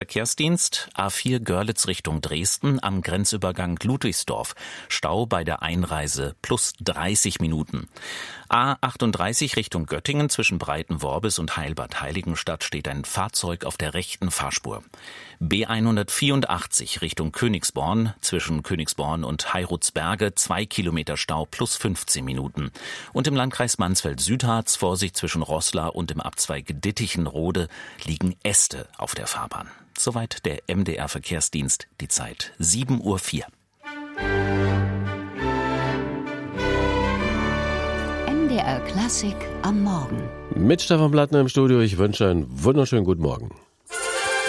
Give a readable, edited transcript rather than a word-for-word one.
Verkehrsdienst. A4 Görlitz Richtung Dresden am Grenzübergang Ludwigsdorf. Stau bei der Einreise plus 30 Minuten. A38 Richtung Göttingen zwischen Breitenworbis und Heilbad Heiligenstadt steht ein Fahrzeug auf der rechten Fahrspur. B184 Richtung Königsborn zwischen Königsborn und Heirutsberge 2 Kilometer Stau plus 15 Minuten. Und im Landkreis Mansfeld-Südharz Vorsicht zwischen Roßla und im Abzweig Dittichenrode liegen Äste auf der Fahrbahn. Soweit der MDR Verkehrsdienst, die Zeit 7:04 Uhr. MDR Klassik am Morgen. Mit Stefan Plattner im Studio. Ich wünsche einen wunderschönen guten Morgen.